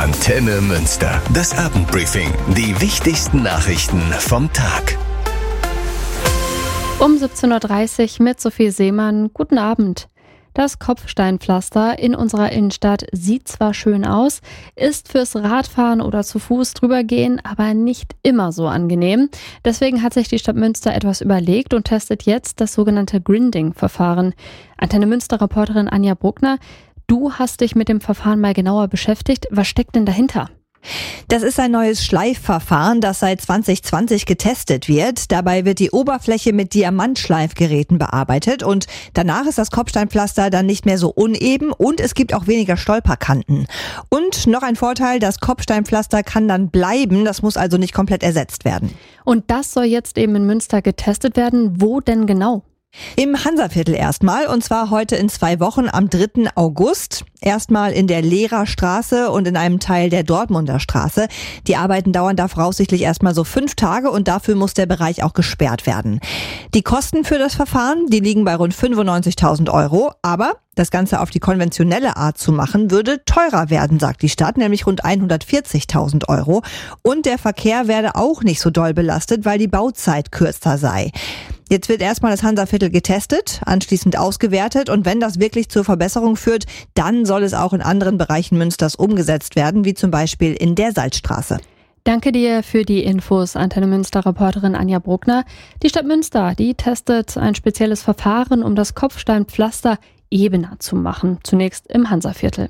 Antenne Münster. Das Abendbriefing. Die wichtigsten Nachrichten vom Tag. Um 17.30 Uhr mit Sophie Seemann. Guten Abend. Das Kopfsteinpflaster in unserer Innenstadt sieht zwar schön aus, ist fürs Radfahren oder zu Fuß drübergehen aber nicht immer so angenehm. Deswegen hat sich die Stadt Münster etwas überlegt und testet jetzt das sogenannte Grinding-Verfahren. Antenne Münster-Reporterin Anja Bruckner, du hast dich mit dem Verfahren mal genauer beschäftigt. Was steckt denn dahinter? Das ist ein neues Schleifverfahren, das seit 2020 getestet wird. Dabei wird die Oberfläche mit Diamantschleifgeräten bearbeitet und danach ist das Kopfsteinpflaster dann nicht mehr so uneben und es gibt auch weniger Stolperkanten. Und noch ein Vorteil, das Kopfsteinpflaster kann dann bleiben, das muss also nicht komplett ersetzt werden. Und das soll jetzt eben in Münster getestet werden. Wo denn genau? Im Hansaviertel erstmal, und zwar heute in 2 Wochen am 3. August. Erstmal in der Lehrerstraße und in einem Teil der Dortmunder Straße. Die Arbeiten dauern da voraussichtlich erstmal so 5 Tage und dafür muss der Bereich auch gesperrt werden. Die Kosten für das Verfahren, die liegen bei rund 95.000 €, aber das Ganze auf die konventionelle Art zu machen, würde teurer werden, sagt die Stadt, nämlich rund 140.000 €. Und der Verkehr werde auch nicht so doll belastet, weil die Bauzeit kürzer sei. Jetzt wird erstmal das Hansaviertel getestet, anschließend ausgewertet und wenn das wirklich zur Verbesserung führt, dann soll es auch in anderen Bereichen Münsters umgesetzt werden, wie zum Beispiel in der Salzstraße. Danke dir für die Infos, Antenne Münster-Reporterin Anja Bruckner. Die Stadt Münster, die testet ein spezielles Verfahren, um das Kopfsteinpflaster ebener zu machen, zunächst im Hansaviertel.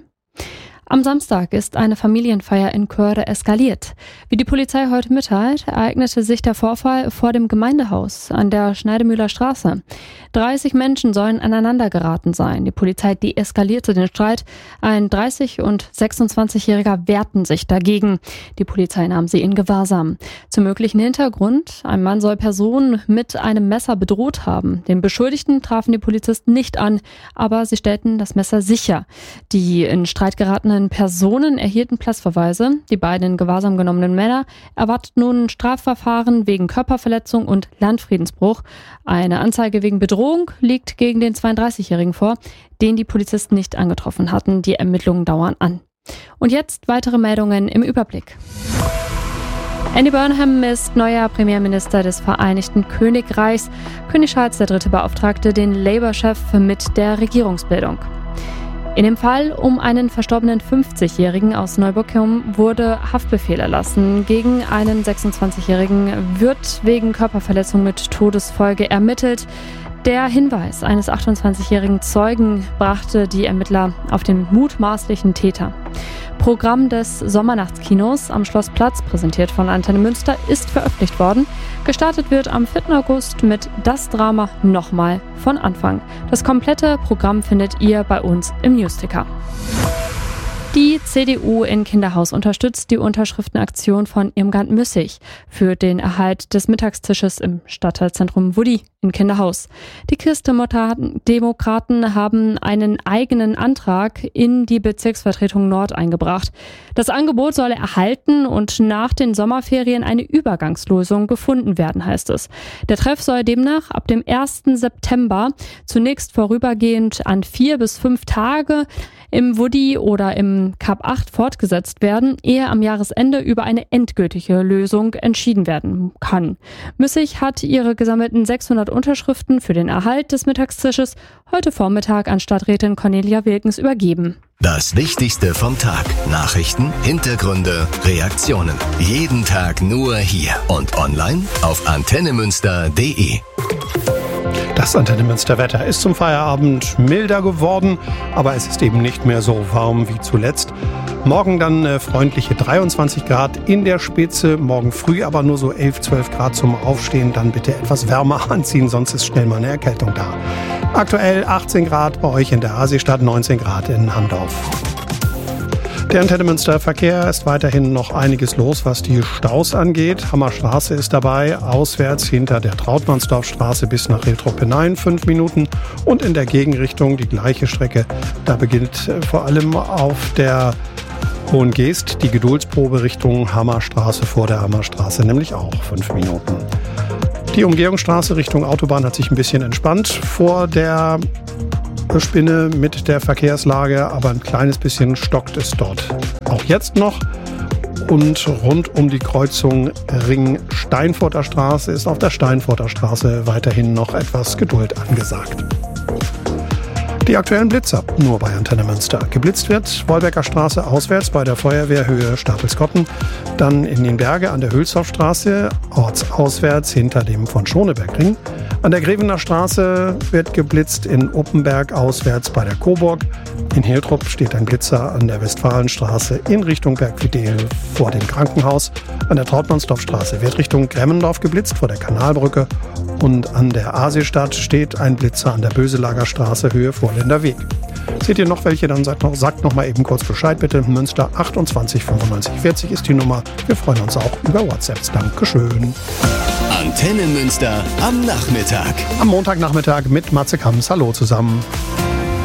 Am Samstag ist eine Familienfeier in Köhrde eskaliert. Wie die Polizei heute mitteilt, ereignete sich der Vorfall vor dem Gemeindehaus an der Schneidemühler Straße. 30 Menschen sollen aneinander geraten sein. Die Polizei deeskalierte den Streit. Ein 30- und 26-Jähriger wehrten sich dagegen. Die Polizei nahm sie in Gewahrsam. Zum möglichen Hintergrund: Ein Mann soll Personen mit einem Messer bedroht haben. Den Beschuldigten trafen die Polizisten nicht an, aber sie stellten das Messer sicher. Die in Streit geratenen Personen erhielten Platzverweise. Die beiden in Gewahrsam genommenen Männer erwartet nun ein Strafverfahren wegen Körperverletzung und Landfriedensbruch. Eine Anzeige wegen Bedrohung liegt gegen den 32-Jährigen vor, den die Polizisten nicht angetroffen hatten. Die Ermittlungen dauern an. Und jetzt weitere Meldungen im Überblick. Andy Burnham ist neuer Premierminister des Vereinigten Königreichs. König Charles III. Beauftragte den Labour-Chef mit der Regierungsbildung. In dem Fall um einen verstorbenen 50-Jährigen aus Neuburgkum wurde Haftbefehl erlassen. Gegen einen 26-Jährigen wird wegen Körperverletzung mit Todesfolge ermittelt. Der Hinweis eines 28-jährigen Zeugen brachte die Ermittler auf den mutmaßlichen Täter. Programm des Sommernachtskinos am Schlossplatz, präsentiert von Antenne Münster, ist veröffentlicht worden. Gestartet wird am 4. August mit Das Drama nochmal von Anfang. Das komplette Programm findet ihr bei uns im Newsticker. Die CDU in Kinderhaus unterstützt die Unterschriftenaktion von Irmgard Müssig für den Erhalt des Mittagstisches im Stadtteilzentrum Wudi in Kinderhaus. Die Christdemokraten haben einen eigenen Antrag in die Bezirksvertretung Nord eingebracht. Das Angebot solle erhalten und nach den Sommerferien eine Übergangslösung gefunden werden, heißt es. Der Treff soll demnach ab dem 1. September zunächst vorübergehend an 4 bis 5 Tage im Wudi oder im Kap 8 fortgesetzt werden, ehe am Jahresende über eine endgültige Lösung entschieden werden kann. Müssig hat ihre gesammelten 600 Unterschriften für den Erhalt des Mittagstisches heute Vormittag an Stadträtin Cornelia Wilkens übergeben. Das Wichtigste vom Tag. Nachrichten, Hintergründe, Reaktionen. Jeden Tag nur hier und online auf antennemünster.de. Das Antenne Münster Wetter ist zum Feierabend milder geworden, aber es ist eben nicht mehr so warm wie zuletzt. Morgen dann freundliche 23 Grad in der Spitze, morgen früh aber nur so 11, 12 Grad zum Aufstehen. Dann bitte etwas wärmer anziehen, sonst ist schnell mal eine Erkältung da. Aktuell 18 Grad bei euch in der Hasistadt, 19 Grad in Handorf. Der Antenne Münster Verkehr ist weiterhin noch einiges los, was die Staus angeht. Hammerstraße ist dabei, auswärts hinter der Trautmannsdorfstraße bis nach Hiltrup hinein 5 Minuten und in der Gegenrichtung die gleiche Strecke. Da beginnt vor allem auf der Hohen Geest die Geduldsprobe Richtung Hammerstraße, vor der Hammerstraße nämlich auch 5 Minuten. Die Umgehungsstraße Richtung Autobahn hat sich ein bisschen entspannt. Vor der Spinne mit der Verkehrslage, aber ein kleines bisschen stockt es dort auch jetzt noch. Und rund um die Kreuzung Ring Steinfurter Straße ist auf der Steinfurter Straße weiterhin noch etwas Geduld angesagt. Die aktuellen Blitzer nur bei Antenne Münster. Geblitzt wird Wolbecker Straße auswärts bei der Feuerwehr Höhe Stapelskotten, dann in den Berge an der Hülshoffstraße ortsauswärts hinter dem von Schonebergring. An der Grevener Straße wird geblitzt in Uppenberg auswärts bei der Coburg. In Hiltrup steht ein Blitzer an der Westfalenstraße in Richtung Bergfidel vor dem Krankenhaus. An der Trautmannsdorfstraße wird Richtung Gremmendorf geblitzt vor der Kanalbrücke. Und an der Aasiestadt steht ein Blitzer an der Böselager Straße Höhe Vorländer Weg. Seht ihr noch welche, dann sagt noch mal eben kurz Bescheid bitte. Münster 28 95 40 ist die Nummer. Wir freuen uns auch über WhatsApps. Dankeschön. Antenne Münster am Nachmittag. Am Montagnachmittag mit Matze Kamms. Hallo zusammen.